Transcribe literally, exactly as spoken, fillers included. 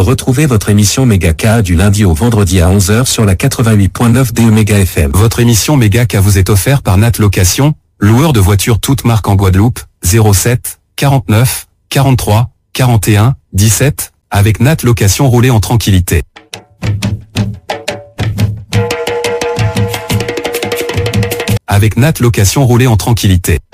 Retrouvez votre émission Megaka du lundi au vendredi à onze heures sur la quatre-vingt-huit point neuf D E Méga F M. Votre émission Megaka vous est offerte par Nat Location, loueur de voitures toutes marques en Guadeloupe, zéro sept, quarante-neuf, quarante-trois, quarante et un, dix-sept, avec Nat Location, roulez en tranquillité. Avec Nat Location, roulez en tranquillité.